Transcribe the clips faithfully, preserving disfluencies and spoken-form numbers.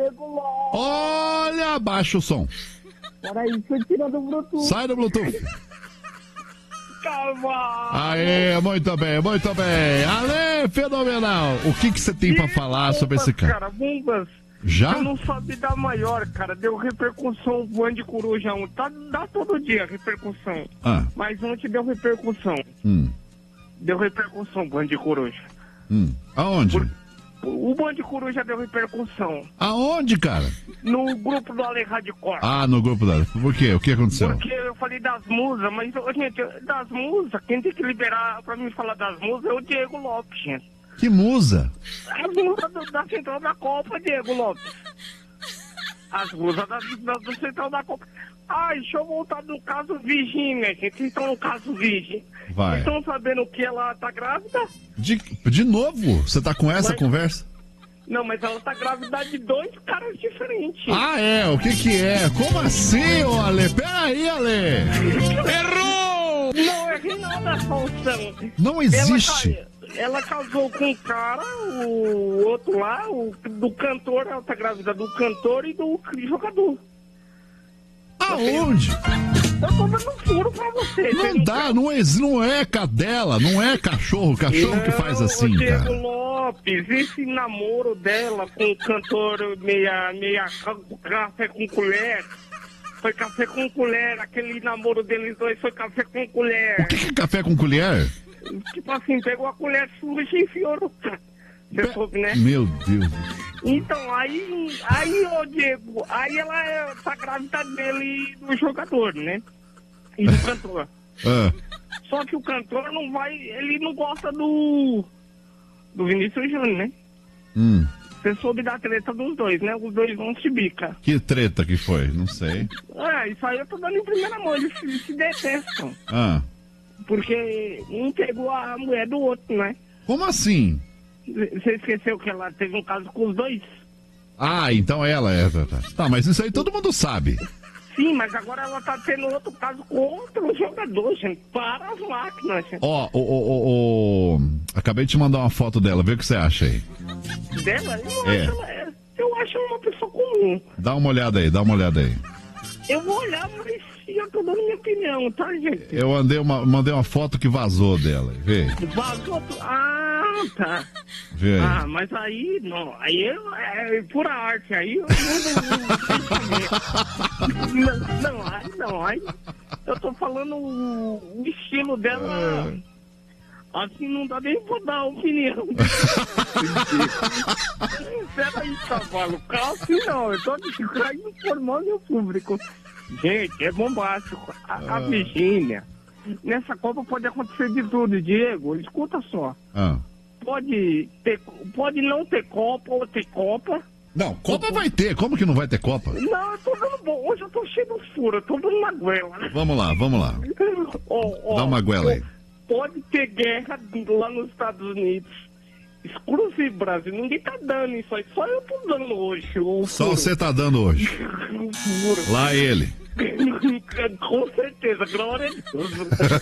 Diego Lopes. Olha, abaixa o som. Peraí, deixa eu tirar do Bluetooth. Sai do Bluetooth. Calma. Aê, muito bem, muito bem. Ale, fenomenal. O que que você tem pra falar sobre esse cara? Cara, bombas. Já? Eu não sabia da maior, cara. Deu repercussão, Band Coruja um. Tá, dá todo dia repercussão. Ah. Mas ontem deu repercussão. Hum. Deu repercussão, Band Coruja. Hum. Aonde? Por... O Band Coruja deu repercussão. Aonde, cara? No grupo do Ale Radicor. Ah, no grupo da... Por quê? O que aconteceu? Porque eu falei das musas, mas, gente, das musas, quem tem que liberar pra mim falar das musas é o Diego Lopes, gente. Que musa? As musas do, da Central da Copa, Diego Lopes. As musas da, da, do Central da Copa. Ai, deixa eu voltar no caso Virgínia, gente. Vocês estão no caso Virgem. Vai. Vocês estão sabendo que ela tá grávida? De, de novo? Você tá com essa Mas- conversa? Não, mas ela tá grávida de dois caras diferentes. Ah, é? O que que é? Como assim, ô Ale? Peraí, Ale! Errou! Não, é Reinalda Faustão. Não existe. Ela, ca- ela casou com um cara, o outro lá, o do cantor, ela tá grávida do cantor e do jogador. Aonde? Eu tô dando furo pra você. Não dá, não é, não é cadela, não é cachorro, cachorro que faz assim, Não, Diego cara. Lopes, esse namoro dela com o cantor meia, meia café com colher, foi café com colher, aquele namoro deles dois foi café com colher. O que que é café com colher? Tipo assim, pegou a colher suja e enfiou no canto. Você Pe- soube, né? Meu Deus. Então, aí, aí, ô Diego, aí ela é, tá grávida dele do jogador, né? E do cantor. Ah, Só que o cantor não vai, ele não gosta do do Vinícius Júnior, né? hum. Você soube da treta dos dois, né? Os dois vão se bica. Que treta que foi? Não sei. É, isso aí eu tô dando em primeira mão, eles se, se detestam. Ah, Porque um pegou a mulher do outro, né? como assim? Você esqueceu que ela teve um caso com os dois? Ah, então ela é. Tá, tá. Tá, mas isso aí todo mundo sabe. Sim, mas agora ela tá tendo outro caso com outro jogador, gente. Para as máquinas, gente. Ó, o, o, o, o- acabei de te mandar uma foto dela, vê o que você acha aí. Dela, eu não É. acho ela. Eu acho ela uma pessoa comum. Dá uma olhada aí, dá uma olhada aí. Eu vou olhar, mas eu tô dando minha opinião, tá, gente? Eu andei uma, mandei uma foto que vazou dela, vê, Vazou. tu- Ah, tá. vê aí. Ah, mas aí, não. Aí eu, é pura arte. Aí eu não. Não, não, aí não. Aí eu tô falando o, o estilo dela. Assim não dá nem pra dar opinião. Peraí, cavalo. Calma, assim não. Eu tô informando o público. Gente, é bombástico. A, a Virgínia. Nessa Copa pode acontecer de tudo, Diego. Escuta só. Ah. Pode ter, pode não ter Copa ou ter Copa. Não, Copa vai ter, como que não vai ter Copa? Não, eu tô dando bom. Hoje eu tô cheio de furo, eu tô dando uma goela. Vamos lá, vamos lá. Ó, ó, Dá uma goela aí. Pode ter guerra lá nos Estados Unidos. Exclusivo Brasil. Ninguém tá dando isso aí. Só eu tô dando hoje. O Só furo. você tá dando hoje. O furo. Lá ele. Com certeza, glória a Deus.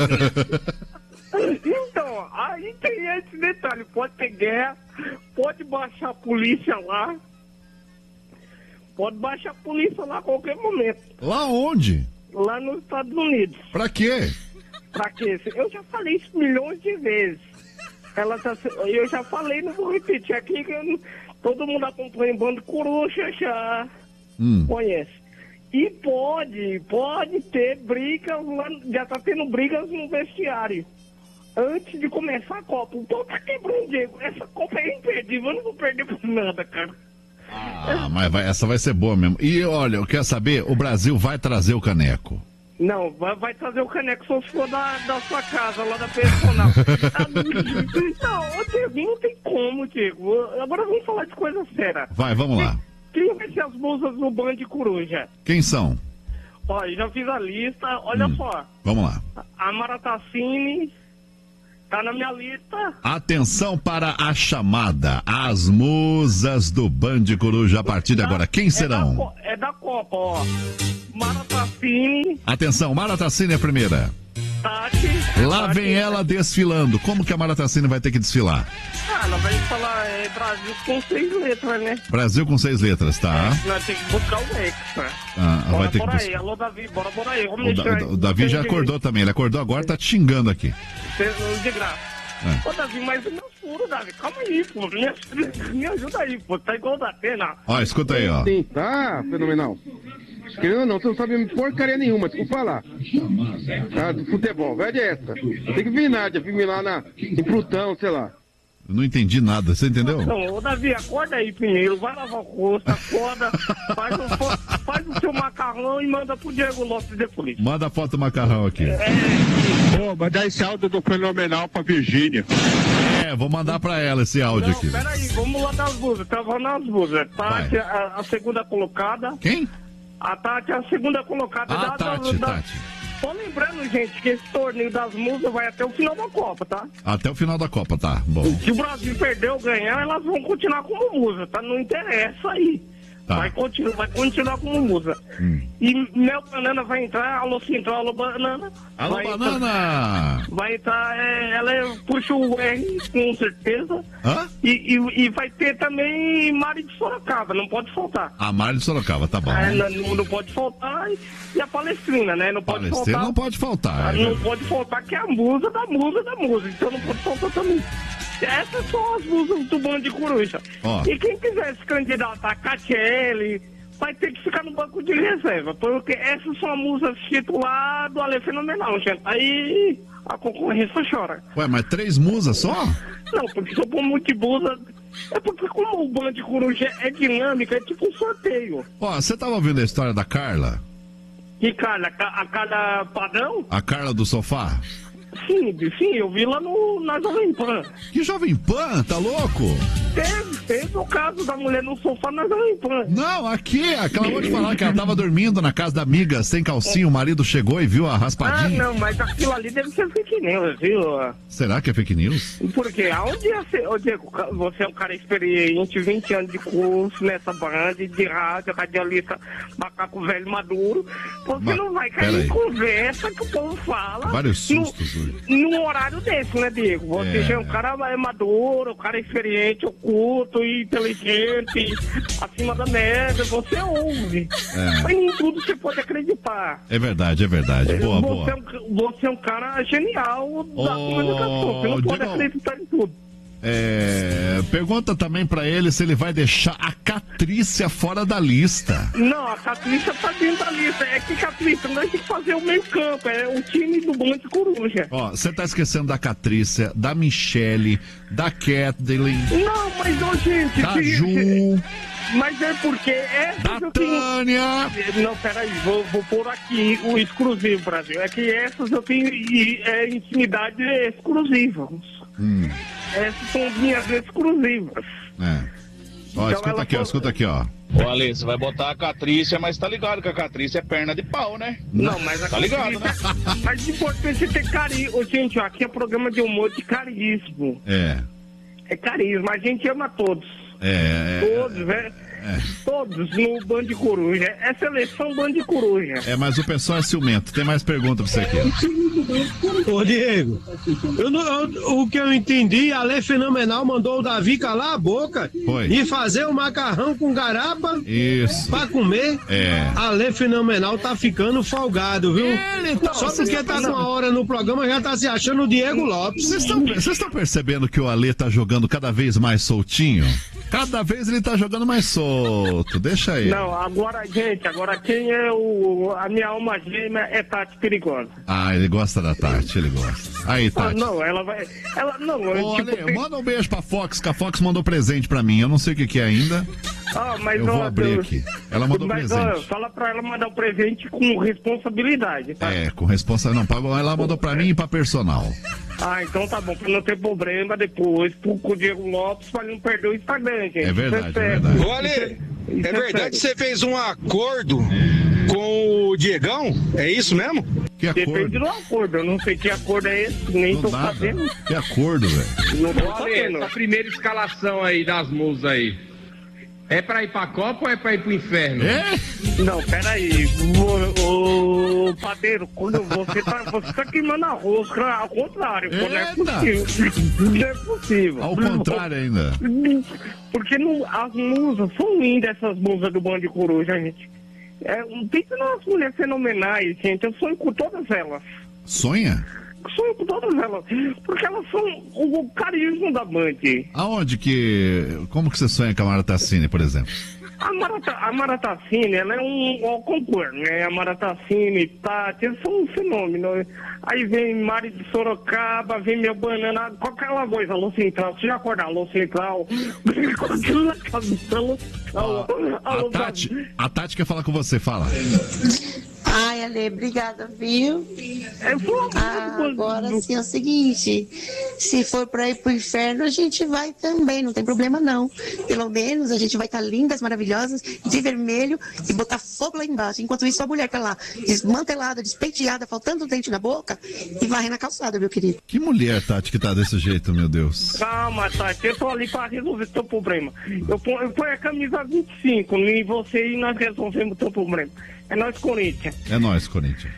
Então, aí tem esse detalhe. Pode ter guerra, pode baixar a polícia lá. Pode baixar a polícia lá a qualquer momento. Lá onde? Lá nos Estados Unidos. Pra quê? Pra quê? Eu já falei isso milhões de vezes. Ela tá, eu já falei, não vou repetir aqui, que eu não- todo mundo acompanha o Bando Coruja, já Hum. conhece. E pode, pode ter brigas, lá, já tá tendo brigas no vestiário. Antes de começar a Copa. O pau tá quebrando, Diego. Essa Copa é imperdível, eu não vou perder por nada, cara. Ah, mas vai- essa vai ser boa mesmo. E olha, eu quero saber, o Brasil vai trazer o caneco. Não, vai, vai trazer o caneco só se for da, da sua casa, lá da personal. Não, ô Diego, não tem como, Diego. Agora vamos falar de coisa séria. Vai, vamos lá. Quem vai ser as musas do Band Coruja? Quem são? Ó, eu já fiz a lista, olha Hum. só. Vamos lá. A Maratacine tá na minha lista. Atenção para a chamada. As musas do Band Coruja a partir de agora. Quem É da, serão? Co- é da Copa, ó. Maratacine, Atenção, Maratacine é a primeira. Tati. Lá Tati, vem ela desfilando. Como que a Maratascina vai ter que desfilar? Ah, ela vai falar é, Brasil com seis letras, né? Brasil com seis letras, tá? É, nós temos que buscar o Hexa. Ah, bora vai ter por que aí, buscar. alô Davi, bora por aí. Vamos O, da, deixar o Davi já de- acordou também. Ele acordou agora, tá te xingando aqui. de- De graça. É. Ô, Davi, mas o meu furo, Davi, calma aí, pô. Me, me ajuda aí, pô. Tá igual da pena. Ó, escuta aí, ó. Sim, tá fenomenal. Querendo ou não, você não sabe porcaria nenhuma, desculpa falar. Ah, do futebol, velho é essa. Tem que vir Nádia, vir lá na, em Plutão, sei lá. Eu não entendi nada, você entendeu? Não, ô Davi, acorda aí primeiro, vai lavar o rosto, acorda, faz o, fo- faz o seu macarrão e manda pro Diego Lopes depois. Manda a foto do macarrão aqui. Pô, mandar esse áudio do Fenomenal pra Virgínia. É, vou mandar pra ela esse áudio Não, aqui. peraí, vamos lá das blusas, tava nas blusas. Tati, Vai. a, a segunda colocada. Quem? A Tati é a segunda colocada. Ah, da, Tati, da, da... Tati. Tô lembrando, gente, que esse torneio das musas vai até o final da Copa, tá? Até o final da Copa, tá? Bom. Se o Brasil perder ou ganhar, elas vão continuar como musa, tá? Não interessa aí. Tá. Vai, continuar, vai continuar como musa. Hum. E Mel Banana vai entrar, alô Central, alô Banana. Alô, vai banana! Entrar, vai entrar, é, ela é, puxa o R, com certeza. Hã? E, e, e vai ter também Mari de Sorocaba, não pode faltar. A Mari de Sorocaba, tá bom. É, não, não pode faltar. E, e a Palestrina, né? Não pode Palestina faltar. não pode faltar. Não é. pode faltar que é a musa da musa da musa. Então não pode faltar também. Essas são as musas do Bando de Coruja. Ó. E quem quiser se candidatar a Catiele, vai ter que ficar no banco de reserva. Porque essas são as musas titulares do Ale Fenomenal, gente. Aí a concorrência chora. Ué, mas três musas só? Não, porque se eu pôr multibusa. É porque como o Bando de Coruja é dinâmica, é tipo um sorteio. Ó, você tava ouvindo a história da Carla? E Carla, a cada padrão? A Carla do sofá? Sim, sim, eu vi lá no, na Jovem Pan. Que Jovem Pan, tá louco? Teve, teve o caso da mulher no sofá na Jovem Pan. Não, aqui, acabou de falar que ela tava dormindo na casa da amiga sem calcinha, o marido chegou e viu a Ah, raspadinha. não, mas aquilo ali deve ser fake news, viu? Será que é fake news? Porque aonde é ser, ô Diego, você é um cara experiente, vinte anos de curso nessa banda de rádio, radialista, macaco velho maduro, você Mas, não vai cair peraí. em conversa que o povo fala. Vários no- sustos hoje. Num horário desse, né, Diego? Você É. já é um cara maduro, um cara experiente, oculto, inteligente, acima da média, você ouve. É. Mas nem tudo você pode acreditar. É verdade, é verdade. Boa, você, boa. É um, você é um cara genial da Ô, comunicação. Você não pode Diego. acreditar em tudo. É, pergunta também pra ele se ele vai deixar a Catrícia fora da lista. Não, a Catrícia tá dentro da lista. É que Catrícia, nós temos que fazer o meio campo. É o time do Bando de Coruja. Ó, você tá esquecendo da Catrícia, da Michele, da Kathleen, Não, mas, ô, gente... da se- Ju, se- Mas é porque essas da eu tenho... Tânia. Não, peraí, vou, vou pôr aqui o exclusivo, Brasil. É que essas eu tenho e, é, intimidade exclusiva. Hum, Essas são minhas exclusivas. é. Ó, Então escuta ela aqui, ó, falou- escuta aqui, ó. Ô, Ale, você vai botar a Catrícia, mas tá ligado que a Catrícia é perna de pau, né? Não, mas a Tá ligado, né? Mas o importante é ter carisma. Gente, ó, aqui é programa de humor de carisma. É, É carisma. A gente ama todos. é, é, Todos, né? Todos no Bando de Coruja. É seleção Bando de Coruja. é, mas o pessoal é ciumento. Tem mais pergunta pra você aqui, ó. Ô Diego, eu não- eu- o que eu entendi, a Lê Fenomenal mandou o Davi calar a boca Foi. e fazer o macarrão com garapa Isso. pra comer. É. A Lê Fenomenal tá ficando folgado, viu? Ele tá- Só porque tá uma hora no programa já tá se achando o Diego Lopes. Vocês estão vocês estão percebendo que o Ale tá jogando cada vez mais soltinho? Cada vez ele tá jogando mais solto. Deixa ele. Não, agora, gente, agora quem é o. A minha alma gêmea é Tati Perigosa. Ah, ele gosta da Tati, ele gosta. Aí, Ah, Tati. não, ela vai. Ela não, Ô, tipo, Ale, tem- manda um beijo pra Fox, que a Fox mandou presente pra mim. Eu não sei o que, que é ainda. Ah, mas, Eu vou ó, abrir Deus, aqui. Ela mandou mas, presente. ó, fala pra ela mandar o presente com responsabilidade, tá? É, com responsa. Não, pagou. Ela mandou pra mim e pra personal. Ah, então tá bom, pra não ter problema depois pro, com o Diego Lopes pra não perder o Instagram, gente. É verdade, Isso é sério. verdade. Ô, Ale, Isso é sério. verdade que você fez um acordo com o Diegão? É isso mesmo? Que Depende acordo? do acordo, eu não sei que acordo é esse, nem Do tô nada. sabendo. Que acordo, velho. Não tô Ale, sabendo. essa primeira escalação aí das musas aí. É pra ir pra Copa ou é pra ir pro inferno? É? Não, peraí. Ô, ô, padeiro, quando você tá, você tá queimando a rosca, ao contrário, pô, não é Eita. possível. Não é possível. Ao contrário ainda. Porque não, as musas são lindas, essas musas do Bando de Coruja, gente. É, pensa nas mulheres fenomenais, gente. Eu sonho com todas elas. Sonha? Sonho com todas elas. Porque elas são o, o carisma da Band. Aonde que... Como que você sonha com a Mara Tassini, por exemplo? A Marata, a Maratacine, ela é um, um concurso, né? A Maratacine, Tati, eles são um fenômeno. Aí vem Mari de Sorocaba, vem meu banana, qualquer coisa, Alô Central. Você já acorda, Alô Central? Com aquilo na cabeça, Alô Central. A Tati, a Tati quer falar com você, fala. Ai, Ale, obrigada, viu? Ah, agora sim é o seguinte, se for pra ir pro inferno, a gente vai também, não tem problema não. Pelo menos a gente vai estar lindas, maravilhosas, de vermelho e botar fogo lá embaixo. Enquanto isso, a mulher tá lá, desmantelada, despenteada, faltando dente na boca e varrendo a calçada, meu querido. Que mulher, Tati, que tá desse jeito, meu Deus? Calma, Tati, eu tô ali pra resolver teu problema. Eu ponho, eu ponho a camisa vinte e cinco, e você e nós resolvemos teu problema. É nós, Corinthians. É nós, Corinthians.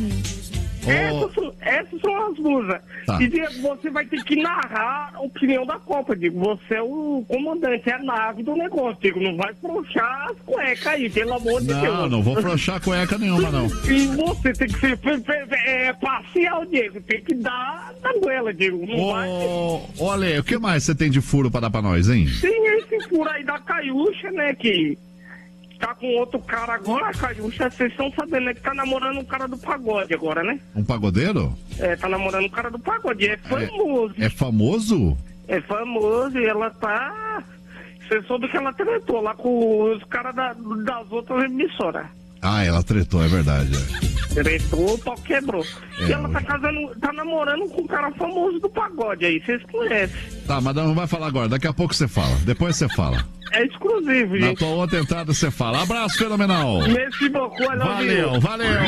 Essas, são, essas são as musas. Tá. E de- você vai ter que narrar a opinião da Copa, digo. Você é o comandante, é a nave do negócio, digo. Não vai frouxar as cuecas aí, pelo amor de Deus. Não, não vou frouxar cueca nenhuma, não. E você tem que ser fe- fe- fe- é, parcial, Diego. Tem que dar na goela, Diego. Não vai. Ô, ô, Ale, o que mais você tem de furo pra dar pra nós, hein? Tem esse furo aí da Caiúcha, né, que tá com outro cara agora, a Caiúcha, vocês estão sabendo, né, que tá namorando um cara do pagode agora, né? Um pagodeiro? É, tá namorando um cara do pagode, é famoso. É famoso? É famoso e ela tá... Você soube que ela tretou lá com os caras da, das outras emissoras. Ah, ela tretou, é verdade. É. Tretou, o pau quebrou. É, e ela tá hoje- casando, tá namorando com um cara famoso do pagode aí, vocês conhecem. Tá, mas não vai falar agora, daqui a pouco você fala. Depois você fala. É exclusivo, Na gente. tua outra entrada você fala. Abraço, fenomenal. Merci beaucoup, I love you. Valeu, valeu.